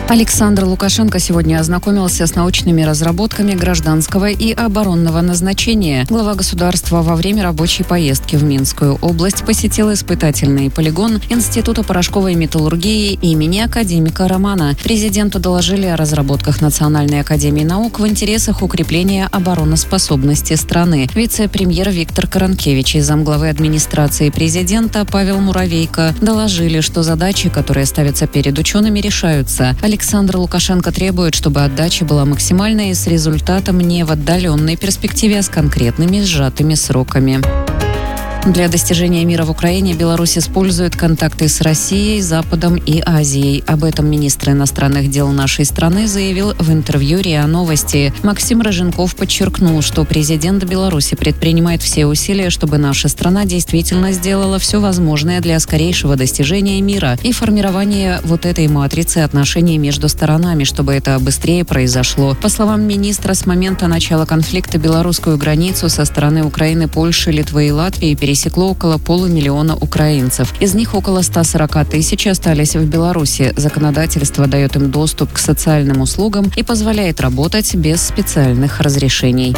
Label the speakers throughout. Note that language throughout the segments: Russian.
Speaker 1: Александр Лукашенко сегодня ознакомился с научными разработками гражданского и оборонного назначения. Глава государства во время рабочей поездки в Минскую область посетил испытательный полигон Института порошковой металлургии имени академика Романа. Президенту доложили о разработках Национальной академии наук в интересах укрепления обороноспособности страны. Вице-премьер Виктор Каранкевич и замглавы администрации президента Павел Муравейко доложили, что задачи, которые ставятся перед учеными, решаются. Александр Лукашенко требует, чтобы отдача была максимальной и с результатом не в отдаленной перспективе, а с конкретными сжатыми сроками. Для достижения мира в Украине Беларусь использует контакты с Россией, Западом и Азией. Об этом министр иностранных дел нашей страны заявил в интервью РИА Новости. Максим Роженков подчеркнул, что президент Беларуси предпринимает все усилия, чтобы наша страна действительно сделала все возможное для скорейшего достижения мира и формирования вот этой матрицы отношений между сторонами, чтобы это быстрее произошло. По словам министра, с момента начала конфликта белорусскую границу со стороны Украины, Польши, Литвы и Латвии пересекло около 500 000 украинцев. Из них около 140 тысяч остались в Беларуси. Законодательство дает им доступ к социальным услугам и позволяет работать без специальных разрешений.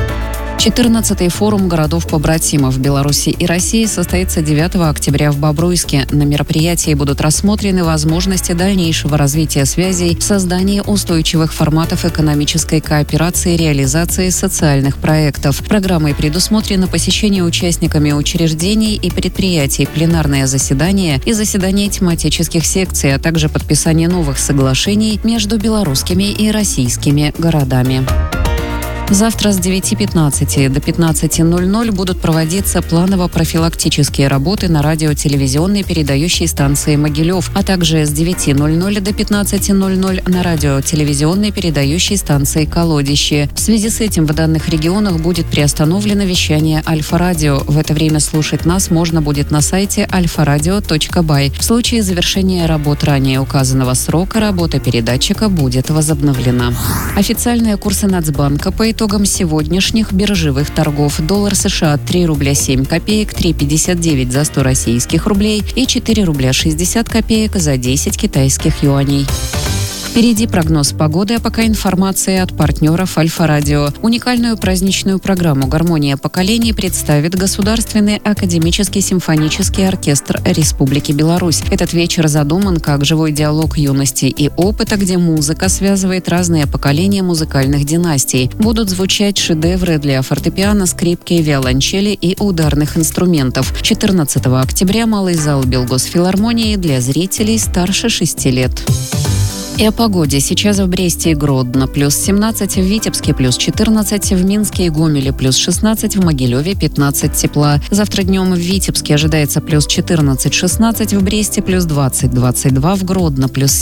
Speaker 1: 14-й форум городов-побратимов Беларуси и России состоится 9 октября в Бобруйске. На мероприятии будут рассмотрены возможности дальнейшего развития связей, создания устойчивых форматов экономической кооперации и реализации социальных проектов. Программой предусмотрено посещение участниками учреждений и предприятий, пленарное заседание и заседания тематических секций, а также подписание новых соглашений между белорусскими и российскими городами. Завтра с 9:15 до 15:00 будут проводиться планово-профилактические работы на радио-телевизионной передающей станции «Могилев», а также с 9:00 до 15:00 на радио-телевизионной передающей станции «Колодище». В связи с этим в данных регионах будет приостановлено вещание Альфа-радио. В это время слушать нас можно будет на сайте alfaradio.by. В случае завершения работ ранее указанного срока работа передатчика будет возобновлена. Официальные курсы Нацбанка по итогам сегодняшних биржевых торгов: доллар США 3 рубля 7 копеек, 3,59 за 100 российских рублей и 4 рубля 60 копеек за 10 китайских юаней. Впереди прогноз погоды, а пока информация от партнеров Альфа-радио. Уникальную праздничную программу «Гармония поколений» представит Государственный академический симфонический оркестр Республики Беларусь. Этот вечер задуман как живой диалог юности и опыта, где музыка связывает разные поколения музыкальных династий. Будут звучать шедевры для фортепиано, скрипки, виолончели и ударных инструментов. 14 октября малый зал Белгосфилармонии для зрителей старше 6 лет. И о погоде. Сейчас в Бресте и Гродно плюс 17, в Витебске плюс 14, в Минске и Гомеле плюс 16, в Могилеве 15 тепла. Завтра днем в Витебске ожидается плюс 14-16, в Бресте плюс 20-22, в Гродно плюс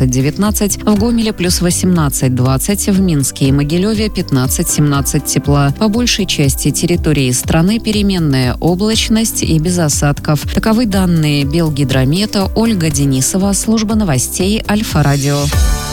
Speaker 1: 17-19, в Гомеле плюс 18-20, в Минске и Могилеве 15-17 тепла. По большей части территории страны переменная облачность и без осадков. Таковы данные Белгидромета. Ольга Денисова, служба новостей Альфа-радио.